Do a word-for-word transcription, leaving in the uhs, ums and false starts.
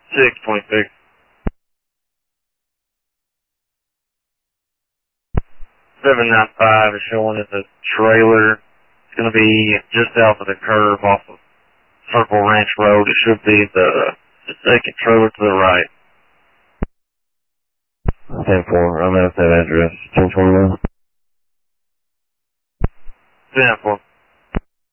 six twenty-six. seven ninety-five is showing as a trailer. It's going to be just out of the curve off of Circle Ranch Road. It should be the, the second trailer to the right. ten four, I'm at that address. ten twenty-one. ten four.